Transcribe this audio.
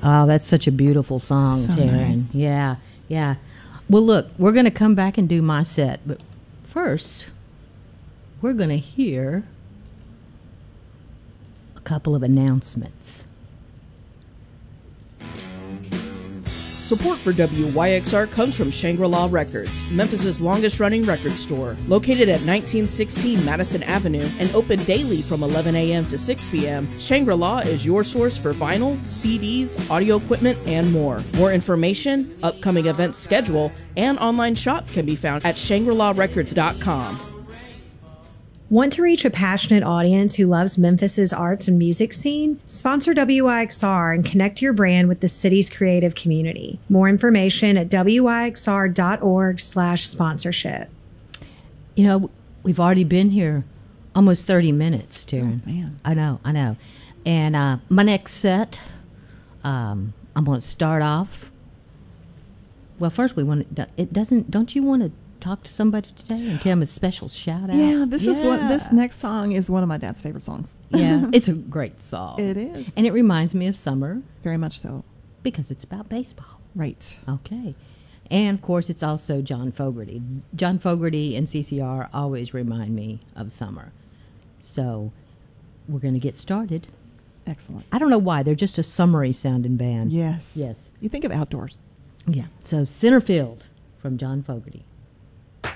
Oh, that's such a beautiful song, So Taryn. nice. Yeah, yeah. Well, look, we're going to come back and do my set, but first, we're going to hear a couple of announcements. Support for WYXR comes from Shangri-La Records, Memphis' longest-running record store. Located at 1916 Madison Avenue and open daily from 11 a.m. to 6 p.m., Shangri-La is your source for vinyl, CDs, audio equipment, and more. More information, upcoming events schedule, and online shop can be found at ShangriLaRecords.com. Want to reach a passionate audience who loves Memphis's arts and music scene? Sponsor WYXR and connect your brand with the city's creative community. More information at wyxr.org/sponsorship. You know, we've already been here almost 30 minutes, Taryn. Oh, man. I know. And my next set, I'm going to start off. Well, first don't you want to talk to somebody today and give them a special shout out? Yeah, this next song is one of my dad's favorite songs. Yeah, it's a great song. It is. And it reminds me of summer Very much so. because it's about baseball. Right. Okay. And, of course, it's also John Fogerty. John Fogerty and CCR always remind me of summer. So we're going to get started. Excellent. I don't know why. They're just a summery sounding band. Yes. Yes. You think of outdoors. Yeah. So Centerfield from John Fogerty.